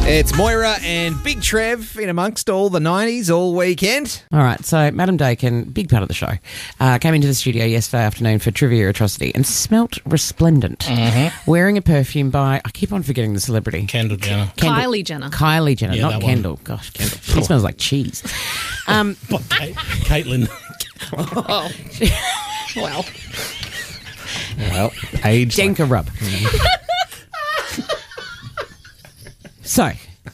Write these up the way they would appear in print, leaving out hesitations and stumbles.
It's Moira and Big Trev in amongst all the 90s all weekend. All right, so Madam Dakin, big part of the show, came into the studio yesterday afternoon for Trivia Atrocity and smelt resplendent, wearing a perfume by, I keep on forgetting the celebrity. Kendall Jenner. Kylie Jenner. Kylie Jenner, Yeah, not that one. Kendall. Gosh, Kendall. She smells like cheese. Caitlin. Well, Well, age. Denka rub. So,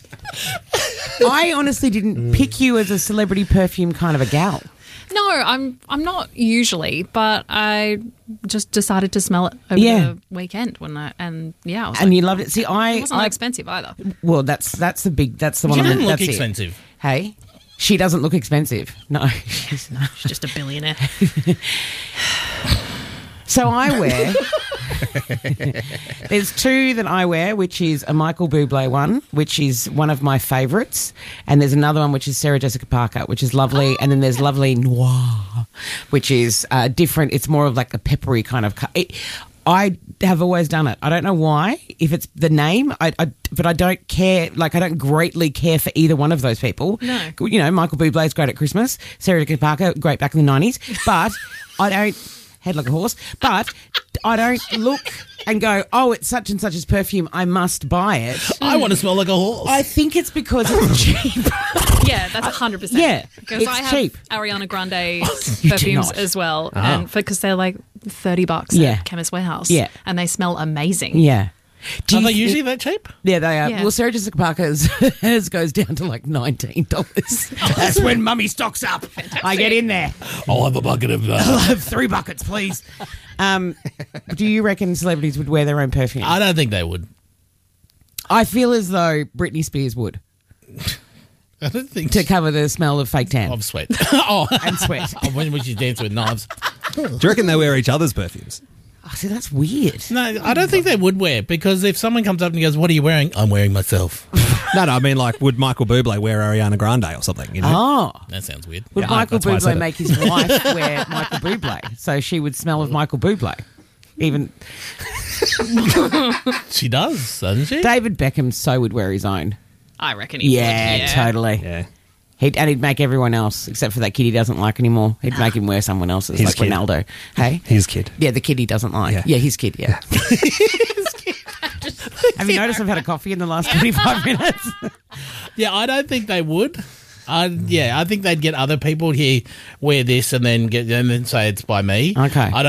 I honestly didn't pick you as a celebrity perfume kind of a gal. no, I'm not usually, but I just decided to smell it over Yeah. the weekend I was And like, you loved it. See, it wasn't that expensive either. well, that's the one. She on doesn't the, look that's it. expensive. Hey, she doesn't look expensive. No, she's not. She's just a billionaire. So I wear. There's two that I wear, which is a Michael Bublé one, which is one of my favourites, and there's another one which is Sarah Jessica Parker, which is lovely, and then there's Lovely Noir, which is different. It's more of like a peppery kind of. I have always done it. I don't know why. If it's the name, but I don't care. Like, I don't greatly care for either one of those people. No. You know, Michael Bublé is great at Christmas. Sarah Jessica Parker, great back in the 90s. But I don't. Head like a horse, but I don't look and go, oh, it's such and such's perfume, I must buy it. I want to smell like a horse. I think it's because it's cheap. Yeah, that's 100%. Yeah, because it's I have cheap. Ariana Grande You do perfumes not. as well, and because they're like $30 Yeah. at Chemist Warehouse. Yeah. And they smell amazing. Yeah. Do Are you they thi- usually that cheap? Yeah, they are. Yeah. Well, Sarah Jessica Parker's hers goes down to like $19. That's when mummy stocks up. I get in there. I'll have a bucket of... I'll have 3 buckets, please. Do you reckon celebrities would wear their own perfume? I don't think they would. I feel as though Britney Spears would, I don't think to cover the smell of fake tan of sweat. Oh, and sweat. when she's dancing with knives. Do you reckon they wear each other's perfumes? Oh, see, that's weird. No, I don't think they would wear, because if someone comes up and goes, what are you wearing? I'm wearing myself. No, I mean, like, would Michael Bublé wear Ariana Grande or something? You know? Oh. That sounds weird. Would Yeah, Michael that's why I said Bublé it. make his wife wear Michael Bublé so she would smell of Michael Bublé? Even She does, doesn't she? David Beckham so would wear his own. I reckon he would. Yeah, totally. Yeah. He'd make everyone else, except for that kid he doesn't like anymore. He'd make him wear someone else's, His like kid. Ronaldo. Hey? His kid. Yeah, the kid he doesn't like. Yeah. His kid, yeah. Have you noticed I've had a coffee in the last 25 minutes? Yeah, I don't think they would. I think they'd get other people here wear this and then say it's by me. Okay. I don't